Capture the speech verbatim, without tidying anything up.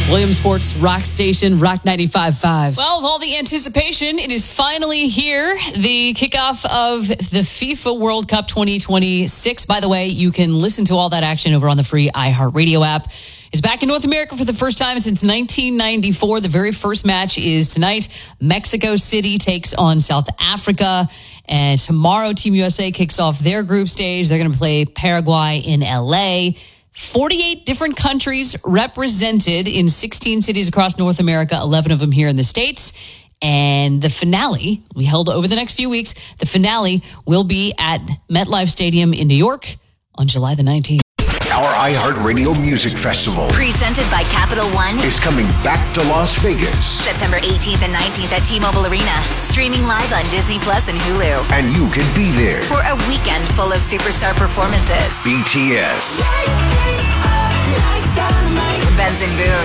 Williams Sports Rock Station, Rock ninety-five point five. Well, with all the anticipation, it is finally here. The kickoff of the FIFA World Cup twenty twenty-six. By the way, you can listen to all that action over on the free iHeartRadio app. Is back in North America for the first time since nineteen ninety-four. The very first match is tonight. Mexico City takes on South Africa. And tomorrow, Team U S A kicks off their group stage. They're going to play Paraguay in L A. forty-eight different countries represented in sixteen cities across North America, eleven of them here in the States. And the finale, we held over the next few weeks, the finale will be at MetLife Stadium in New York on July the nineteenth. Our iHeartRadio Music Festival, presented by Capital One, is coming back to Las Vegas. September eighteenth and nineteenth at T-Mobile Arena. Streaming live on Disney Plus and Hulu. And you can be there for a weekend full of superstar performances. B T S, Benson Boone,